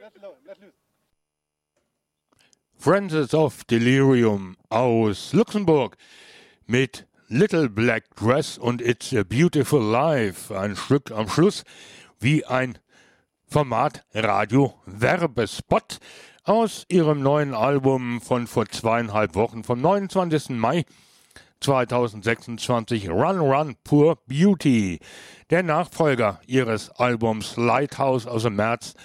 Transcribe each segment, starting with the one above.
Frances of Delirium aus Luxemburg mit Little Black Dress und It's a Beautiful Life. Ein Stück am Schluss wie ein Format-Radio-Werbespot aus ihrem neuen Album von vor 2,5 Wochen, vom 29. Mai 2026, Run Run Poor Beauty, der Nachfolger ihres Albums Lighthouse aus dem März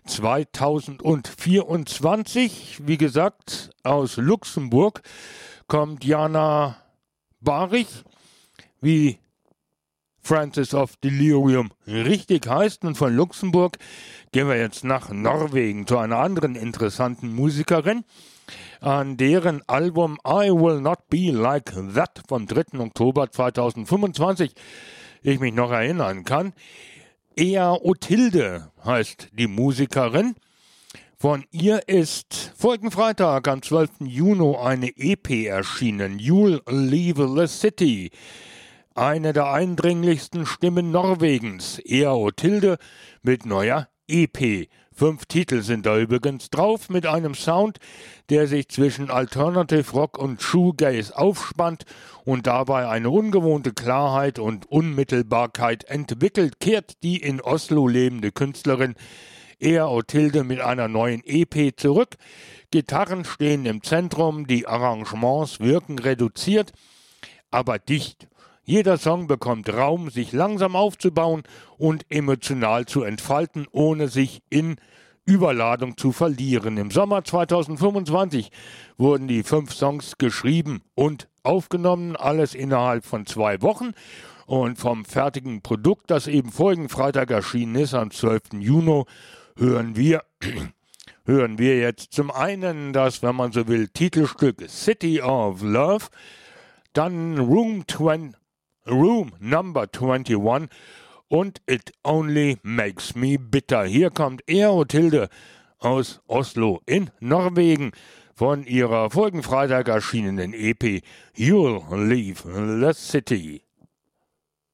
2024. Wie gesagt, aus Luxemburg kommt Jana Barich, wie Frances of Delirium richtig heißt. Und von Luxemburg gehen wir jetzt nach Norwegen zu einer anderen interessanten Musikerin, an deren Album I Will Not Be Like That vom 3. Oktober 2025 ich mich noch erinnern kann. Ea Othilde heißt die Musikerin. Von ihr ist vorigen Freitag am 12. Juni eine EP erschienen, You'll Leave the City. Eine der eindringlichsten Stimmen Norwegens, Ea Othilde mit neuer EP. 5 Titel sind da übrigens drauf, mit einem Sound, der sich zwischen Alternative Rock und Shoegaze aufspannt und dabei eine ungewohnte Klarheit und Unmittelbarkeit entwickelt, kehrt die in Oslo lebende Künstlerin Ea Othilde mit einer neuen EP zurück. Gitarren stehen im Zentrum, die Arrangements wirken reduziert, aber dicht. Jeder Song bekommt Raum, sich langsam aufzubauen und emotional zu entfalten, ohne sich in Überladung zu verlieren. Im Sommer 2025 wurden die 5 Songs geschrieben und aufgenommen, alles innerhalb von 2 Wochen. Und vom fertigen Produkt, das eben vorigen Freitag erschienen ist, am 12. Juni, hören wir jetzt zum einen das, wenn man so will, Titelstück City of Love, dann Room Number 21 und It Only Makes Me Bitter. Hier kommt Ea Othilde aus Oslo in Norwegen von ihrer vorigen Freitag erschienenen EP You'll Leave the City.